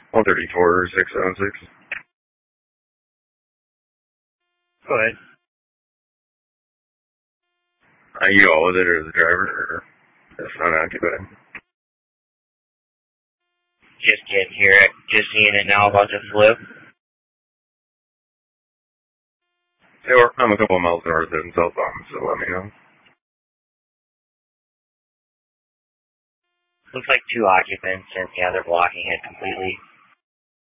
134 676. Go ahead. Are you all with it or the driver? Or that's not occupied? Just getting here. Just seeing it now about to flip. I'm a couple of miles north and southbound, so let me know. Looks like 2 occupants, and yeah, they're blocking it completely.